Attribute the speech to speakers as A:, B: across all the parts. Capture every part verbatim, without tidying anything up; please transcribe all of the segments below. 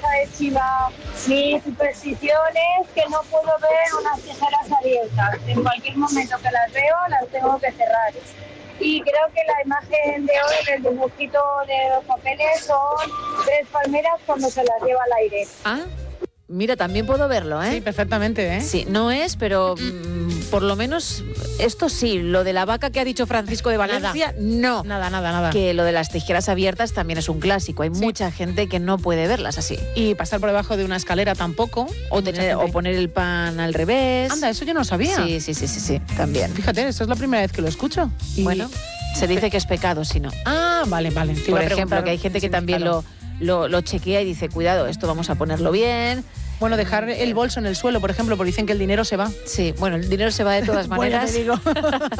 A: raza de chiva. Mi superstición es que no puedo ver unas tijeras abiertas. En cualquier momento que las veo, las tengo que cerrar. Y creo que la imagen de hoy del dibujito de los papeles son tres palmeras cuando se las lleva al aire.
B: Ah, mira, también puedo verlo, ¿eh?
C: Sí, perfectamente, ¿eh?
B: Sí, no es, pero mmm, por lo menos esto sí, lo de la vaca que ha dicho Francisco de Valencia,
C: nada.
B: no.
C: Nada, nada, nada.
B: Que lo de las tijeras abiertas también es un clásico. Hay sí. mucha gente que no puede verlas así.
C: Y pasar por debajo de una escalera tampoco.
B: O, tener, o poner el pan al revés.
C: Anda, eso yo no sabía.
B: Sí, sí, sí, sí, sí, también.
C: Fíjate, esa es la primera vez que lo escucho.
B: Y bueno, se dice que es pecado si no.
C: Ah, vale, vale.
B: Te por ejemplo, que hay gente que también lo, lo, lo chequea y dice, cuidado, esto vamos a ponerlo bien.
C: Bueno, dejar el bolso en el suelo, por ejemplo, porque dicen que el dinero se va.
B: Sí, bueno, el dinero se va de todas maneras.
C: Bueno, te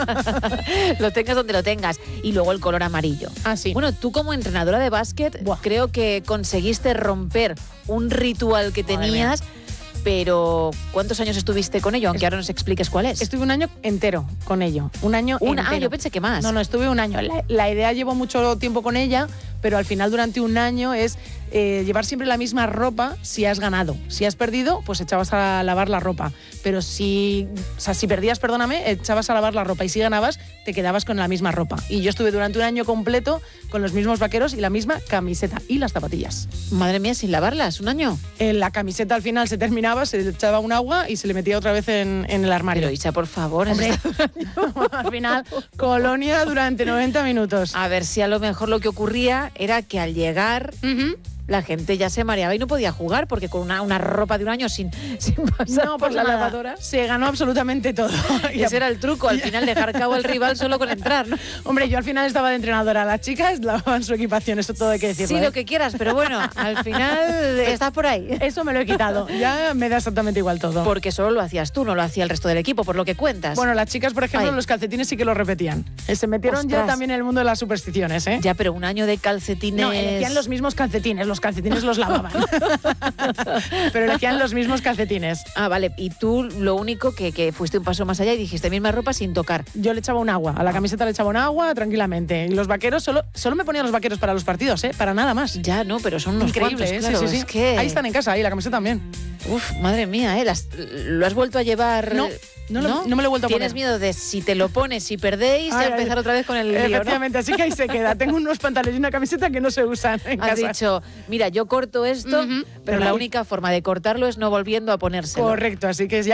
B: digo. Lo tengas donde lo tengas. Y luego el color amarillo.
C: Ah, sí.
B: Bueno, tú como entrenadora de básquet, Buah. creo que conseguiste romper un ritual que tenías. Pero, ¿cuántos años estuviste con ello? Aunque ahora nos expliques cuál es.
C: Estuve un año entero con ello. Un año
B: un,
C: entero.
B: Ah, yo pensé que más.
C: No, no, estuve un año. La, la idea llevo mucho tiempo con ella, pero al final durante un año es eh, llevar siempre la misma ropa si has ganado. Si has perdido, pues echabas a lavar la ropa. Pero si, o sea, si perdías, perdóname, echabas a lavar la ropa. Y si ganabas, te quedabas con la misma ropa. Y yo estuve durante un año completo con los mismos vaqueros y la misma camiseta y las zapatillas.
B: Madre mía, sin lavarlas, un año.
C: Eh, la camiseta al final se terminaba, se le echaba un agua y se le metía otra vez en, en el armario.
B: Pero Isa, por favor.
C: Hombre, al final, colonia durante noventa minutos.
B: A ver si a lo mejor lo que ocurría era que al llegar... Uh-huh. La gente ya se mareaba y no podía jugar porque con una, una ropa de un año sin, sin pasar
C: no,
B: por la
C: nada.
B: lavadora.
C: Se ganó absolutamente todo.
B: Y ese era el truco, al final dejar cabo al rival solo con entrar, ¿no?
C: Hombre, yo al final estaba de entrenadora. Las chicas lavaban su equipación, eso todo hay que decirlo.
B: Sí,
C: ¿eh?
B: lo que quieras, pero bueno, al final estás por ahí.
C: Eso me lo he quitado. Ya me da exactamente igual todo.
B: Porque solo lo hacías tú, no lo hacía el resto del equipo, por lo que cuentas.
C: Bueno, las chicas, por ejemplo,
B: Ay.
C: los calcetines sí que lo repetían. Se metieron
B: Ostras.
C: ya también en el mundo de las supersticiones, ¿eh?
B: Ya, pero un año de calcetines...
C: No, elegían los mismos calcetines, los calcetines los lavaban. Pero elegían los mismos calcetines.
B: Ah, vale. Y tú lo único que, que fuiste un paso más allá y dijiste misma ropa sin tocar.
C: Yo le echaba un agua. A la camiseta le echaba un agua tranquilamente. Y los vaqueros, solo, solo me ponían los vaqueros para los partidos, ¿eh? Para nada más.
B: Ya, no, pero son unos
C: increíbles,
B: cuantos,
C: ¿eh?
B: claro.
C: Sí, sí, sí.
B: Es que...
C: Ahí están en casa, ahí la camiseta también.
B: Uf, madre mía, ¿eh? Las, ¿Lo has vuelto a llevar?
C: No. No, lo, ¿No? no me lo he vuelto a poner.
B: ¿Tienes miedo de si te lo pones, si perdéis, ay, ya ay, empezar otra vez con el lío,
C: efectivamente,
B: ¿no?
C: Así que ahí se queda. Tengo unos pantalones y una camiseta que no se usan en
B: Has
C: casa.
B: dicho, mira, yo corto esto, uh-huh, pero, pero la
C: ahí...
B: única forma de cortarlo es no volviendo a ponérselo.
C: Correcto, así que ya